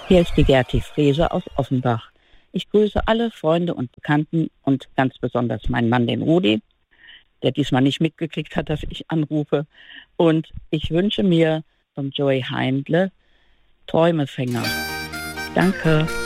Hier ist die Gerti Frese aus Offenbach. Ich grüße alle Freunde und Bekannten und ganz besonders meinen Mann, den Rudi, der diesmal nicht mitgekriegt hat, dass ich anrufe. Und ich wünsche mir von Joey Heindle Träumefänger. Danke.